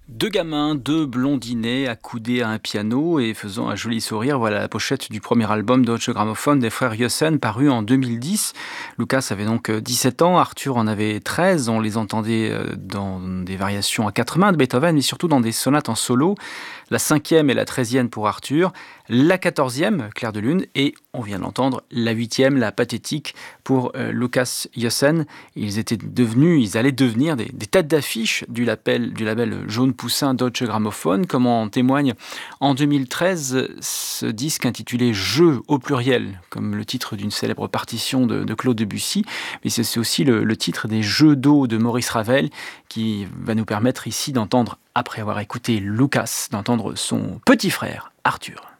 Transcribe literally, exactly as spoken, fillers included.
Deux gamins, deux blondinets accoudés à un piano et faisant un joli sourire, voilà la pochette du premier album Deutsche Grammophon des frères Jossen, paru en deux mille dix. Lucas avait donc euh, dix-sept ans, Arthur en avait treize. On les entendait euh, dans des variations à quatre mains de Beethoven, mais surtout dans des sonates en solo. La cinquième et la treizième pour Arthur, la quatorzième, Clair de Lune, et on vient de l'entendre, la huitième, la pathétique pour euh, Lucas Jossen. Ils étaient devenus, ils allaient devenir des, des têtes d'affiche du label, du label Jaune Poussin Deutsche Grammophon, comme en témoigne en deux mille treize ce disque intitulé Jeux au pluriel, comme le titre d'une célèbre partition de, de Claude Debussy, mais c'est aussi le, le titre des Jeux d'eau de Maurice Ravel qui va nous permettre ici d'entendre, après avoir écouté Lucas, d'entendre son petit frère Arthur.